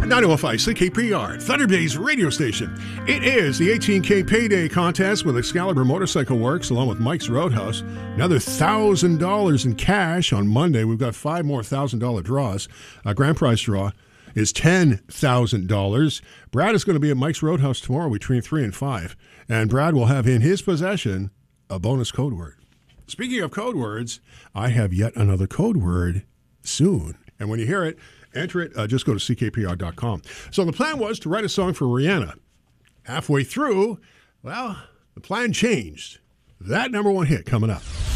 905 CKPR, Thunder Bay's radio station. It is the 18K Payday Contest with Excalibur Motorcycle Works along with Mike's Roadhouse. Another $1,000 in cash on Monday. We've got 5 more $1,000 draws. A grand prize draw is $10,000. Brad is going to be at Mike's Roadhouse tomorrow between 3 and 5. And Brad will have in his possession a bonus code word. Speaking of code words, I have yet another code word soon. And when you hear it, enter it. Just go to ckpr.com. So the plan was to write a song for Rihanna. Halfway through, well, the plan changed. That number one hit coming up.